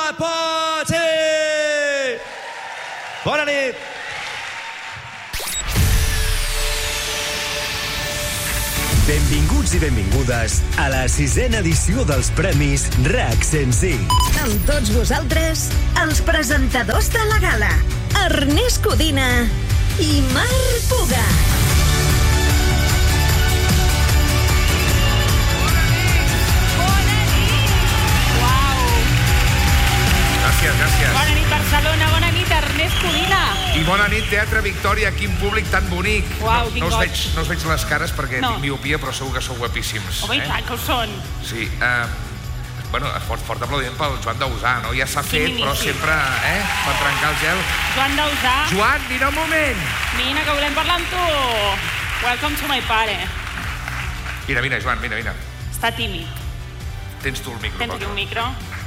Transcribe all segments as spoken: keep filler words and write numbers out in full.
Poti! Bona nit! Benvinguts i benvingudes a la sisena edició dels Premis R A C cent cinc. Amb tots vosaltres, els presentadors de la gala, Ernest Codina i Marc Puga. Gràcies, gràcies. Bona nit, Barcelona. Bona nit, Ernest Codina. I bona nit, Teatre Victòria. Quin públic tan bonic. Uau, no, quin no, us goig. veig, no us veig les cares perquè No. tinc miopia, però segur que sou guapíssims. Home, i tant que ho són. Sí. Uh, bueno, fort, fort aplaudiment pel Joan Dausà, no? Ja s'ha fet, inici. però sempre, eh? Per trencar el gel. Joan Dausà. Joan, mira un moment. Vine, que volem parlar amb tu. Welcome to my pare. Mira, mira, Joan, mira, mira. Està tímid. Tens tu el micro. Tens aquí Pau. un micro.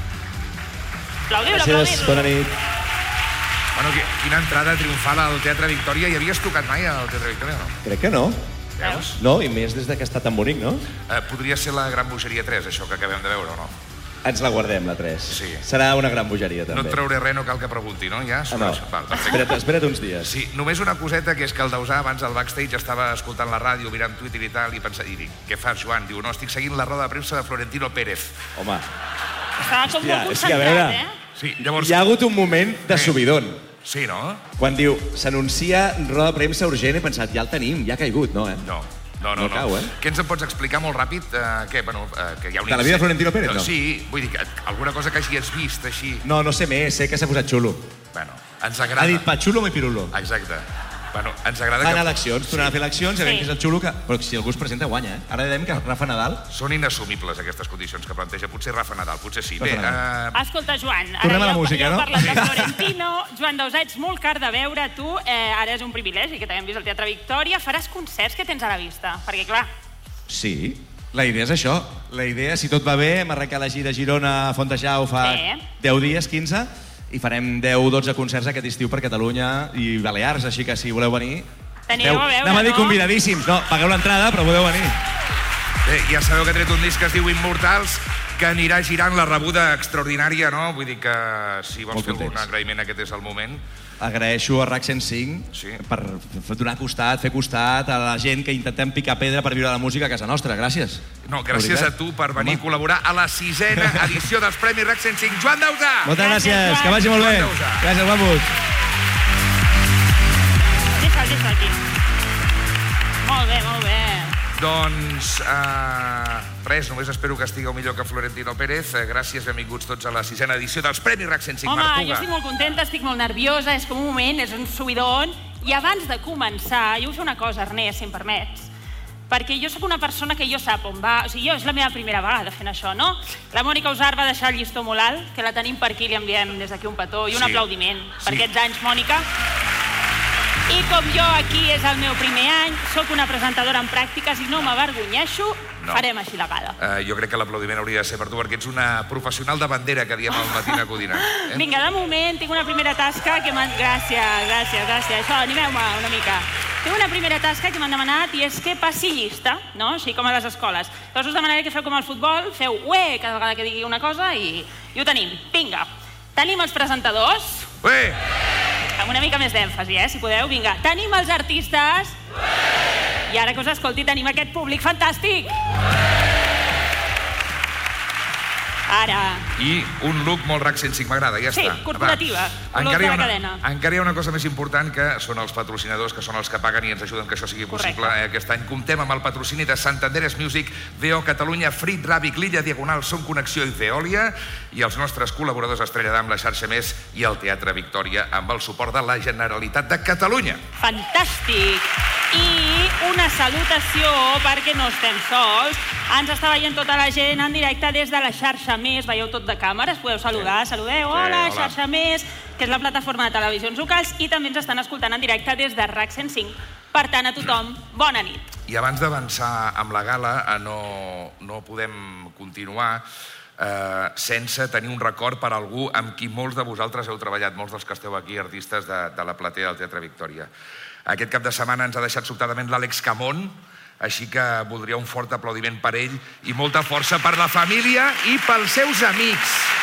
Aplaudiu, Gràcies, aplaudiu. bona nit. Bueno, quina entrada triomfal al Teatre Victòria. Hi havies tocat mai al Teatre Victòria, no? Crec que no. Veus? No, i més des de que està tan bonic, no? Uh, podria ser la Gran Bogeria tres, això que acabem de veure, o no? Ens la guardem, la tres. Sí. Serà una gran bogeria, No també. et trauré res, no cal que pregunti, no? Ja? Ah, no. Val, perfecte. Espera't, espera't uns dies. Sí, només una coseta, que és que el Dausà abans al backstage estava escoltant la ràdio, mirant Twitter i tal, i pensa, i dic, què fas, Joan? Diu, no, estic seguint la roda de premsa de Florentino Pérez. Home, Estava com Hòstia, molt és que a concentrat, veure. eh? Sí, llavors... hi ha hagut un moment de subidon. Sí, no? Quan diu, s'anuncia roda de premsa urgent, he pensat, ja el tenim, ja ha caigut, no, eh? No. No, no, No no. cau, eh? Què ens en pots explicar molt ràpid? Uh, què? Bueno, uh, que hi ha un De la vida de Florentino Pérez, no? Sí, vull dir, que alguna cosa que hagis vist així... No, no sé més, sé que s'ha posat xulo. Bueno, ens agrada. Ha dit, pa xulo, mi pirulo. Exacte. Bueno, ens agrada Van a que... eleccions, tornaran a fer eleccions, ja veiem Sí. que és el xulo que... Però si algú es presenta, guanya, eh? Ara dèiem que Rafa Nadal... Són inassumibles aquestes condicions que planteja. Potser Rafa Nadal, potser sí. Rafa Bé, Nadal. uh, Escolta, Joan, ara Tornem a la ja, música, ja no? heu parlat de Florentino. Joan Dausà, ets molt car de veure. Tu eh, ara és un privilegi, que t'hem vist al Teatre Victòria. Faràs concerts que tens a la vista. Perquè, clar, Sí, la idea és això. La idea, si tot va bé, hem arrencat la gira a Girona, a Fontejau fa Sí. deu dies, quinze, i farem deu o dotze concerts aquest estiu per Catalunya i Balears, així que si voleu venir... Teniu a veure, anem a dir no? convidadíssims. No, pagueu l'entrada, però podeu venir. bé, ja sabeu que ha tret un disc que es diu Immortals, que anirà girant la rebuda extraordinària, no? Vull dir que si vols Molt fer algun contents. agraïment, aquest és el moment. Agraeixo a R A C cent cinc Sí. per f- donar costat, fer costat a la gent que intentem picar pedra per viure la música a casa nostra. Gràcies. No, De gràcies veritat. a tu per venir Home. a col·laborar a la sisena edició dels Premis R A C cent cinc. Joan Dausà! Moltes Gràcies, gràcies, Joan. que vagi molt bé. Joan Dausà. Gràcies, guapos. deixa'l, deixa'l aquí. Molt bé, molt bé. Doncs, uh, res, només espero que estigueu millor que Florentino Pérez. Uh, gràcies, benvinguts tots a la sisena edició dels Premis R A C cent cinc. Home, Marc jo Puga. estic molt contenta, estic molt nerviosa, és com un moment, és un subidon. I abans de començar, jo vull fer una cosa, Ernest, si em permets, perquè jo sóc una persona que jo sap on va, o sigui, jo és la meva primera vegada fent això, no? La Mònica Usar va deixar el llistó molt alt, que la tenim per aquí, li enviem des d'aquí un petó i un Sí. aplaudiment per Sí. aquests anys, Mònica. I com jo aquí és el meu primer any, sóc una presentadora en pràctiques i no m'avergonyeixo, No. farem així la gala. Uh, jo crec que l'aplaudiment hauria de ser per tu, perquè ets una professional de bandera, que diem al Matina Codina. Eh? Vinga, de moment tinc una primera tasca que m'han... Gràcies, gràcies, gràcies. Això, animeu-me una mica. Tinc una primera tasca que m'han demanat i és que passi llista, no? Així com a les escoles. Llavors us demanaré que feu com al futbol, feu ué cada vegada que digui una cosa i, i ho tenim. Vinga. Tenim els presentadors, Bé, amb una mica més d'èmfasi, eh, si podeu. Vinga. Tenim els artistes. I ara que us escolti, tenim aquest públic fantàstic. Ara. i un look molt R A C cent cinc, m'agrada, ja Sí, està. corporativa, Va. colors Encara hi, de ha la una, cadena. encara hi ha una cosa més important, que són els patrocinadors, que són els que paguen i ens ajuden que això sigui possible. Correcte. Eh, Aquest any comptem amb el patrocini de Santanderes Music, V O Catalunya, Frit Ràbic, Lilla Diagonal, Som Connexió i Veolia, i els nostres col·laboradors Estrella d'Am, la xarxa Més i el Teatre Victòria, amb el suport de la Generalitat de Catalunya. Fantàstic! I una salutació, perquè no estem sols. Ens està veient tota la gent en directe des de la xarxa Més. Veieu tot de càmeres, podeu saludar. Saludeu, hola, hola. xarxa Més, que és la plataforma de televisions locals, i també ens estan escoltant en directe des de R A C cent cinc. Per tant, a tothom, bona nit. I abans d'avançar amb la gala, eh, no, no podem continuar eh, sense tenir un record per algú amb qui molts de vosaltres heu treballat, molts dels que esteu aquí, artistes de, de la platea del Teatre Victòria. Aquest cap de setmana ens ha deixat sobtadament l'Àlex Camón, així que voldria un fort aplaudiment per ell i molta força per la família i pels seus amics.